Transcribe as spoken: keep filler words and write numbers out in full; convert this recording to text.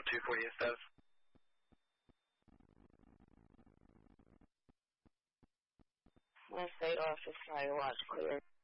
two forty S F. West State Office, Firewatch, clear.